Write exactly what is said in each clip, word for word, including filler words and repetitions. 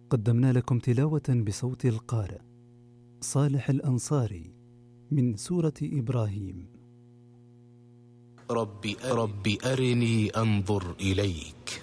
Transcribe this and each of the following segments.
قدمنا لكم تلاوة بصوت القارئ صالح الأنصاري من سورة إبراهيم. رب رب أرني أنظر إليك.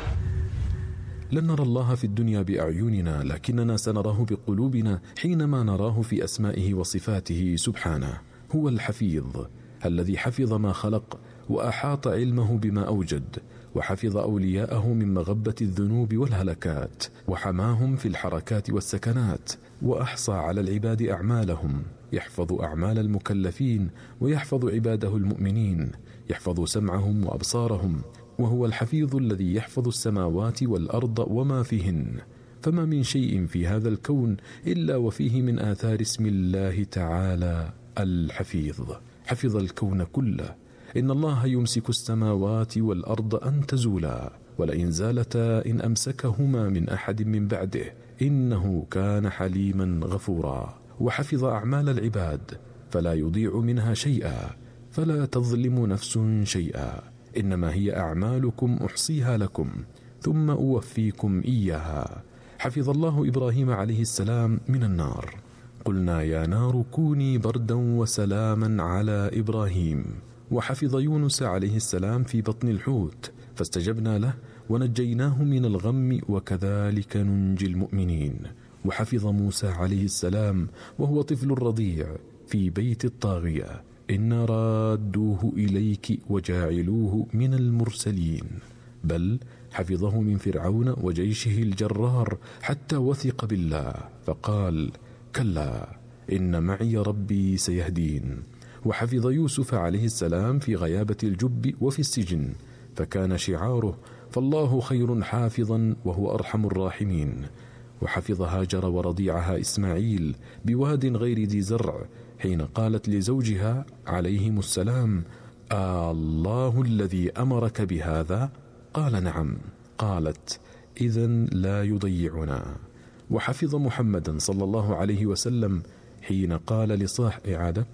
لن نرى الله في الدنيا بأعيننا، لكننا سنراه بقلوبنا حينما نراه في أسمائه وصفاته سبحانه. هو الحفيظ الذي حفظ ما خلق وأحاط علمه بما أوجد، وحفظ أولياءه من مغبة الذنوب والهلكات، وحماهم في الحركات والسكنات، وأحصى على العباد أعمالهم. يحفظ أعمال المكلفين ويحفظ عباده المؤمنين، يحفظ سمعهم وأبصارهم، وهو الحفيظ الذي يحفظ السماوات والأرض وما فيهن. فما من شيء في هذا الكون إلا وفيه من آثار اسم الله تعالى الحفيظ. حفظ الكون كله. إن الله يمسك السماوات والأرض أن تزولا، ولئن زالتا إن أمسكهما من أحد من بعده، إنه كان حليما غفورا. وحفظ أعمال العباد فلا يضيع منها شيئا، فلا تظلم نفس شيئا. إنما هي أعمالكم أحصيها لكم ثم أوفيكم إياها. حفظ الله إبراهيم عليه السلام من النار. قلنا يا نار كوني بردا وسلاما على إبراهيم. وحفظ يونس عليه السلام في بطن الحوت، فاستجبنا له ونجيناه من الغم، وكذلك ننجي المؤمنين. وحفظ موسى عليه السلام وهو طفل رضيع في بيت الطاغية. إنا رادوه إليك وجاعلوه من المرسلين. بل حفظه من فرعون وجيشه الجرار حتى وثق بالله، فقال كلا إن معي ربي سيهدين. وحفظ يوسف عليه السلام في غيابة الجب وفي السجن، فكان شعاره فالله خير حافظا وهو أرحم الراحمين. وحفظ هاجر ورضيعها إسماعيل بواد غير ذي زرع، حين قالت لزوجها عليهم السلام آه الله الذي أمرك بهذا؟ قال نعم. قالت إذن لا يضيعنا. وحفظ محمدا صلى الله عليه وسلم حين قال لصاحب إعادة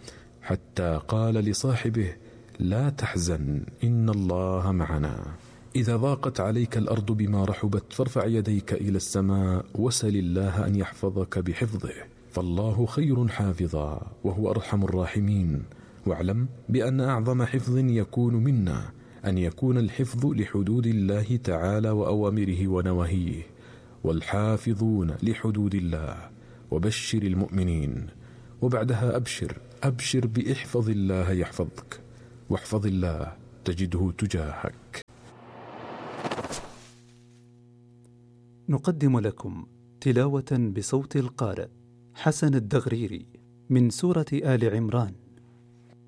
حتى قال لصاحبه لا تحزن إن الله معنا. إذا ضاقت عليك الأرض بما رحبت فارفع يديك إلى السماء وسل الله أن يحفظك بحفظه، فالله خير حافظا وهو أرحم الراحمين. واعلم بأن أعظم حفظ يكون منا أن يكون الحفظ لحدود الله تعالى وأوامره ونواهيه، والحافظون لحدود الله. وبشر المؤمنين. وبعدها أبشر أبشر بإحفظ الله يحفظك، واحفظ الله تجده تجاهك. نقدم لكم تلاوة بصوت القارئ حسن الدغريري من سورة آل عمران.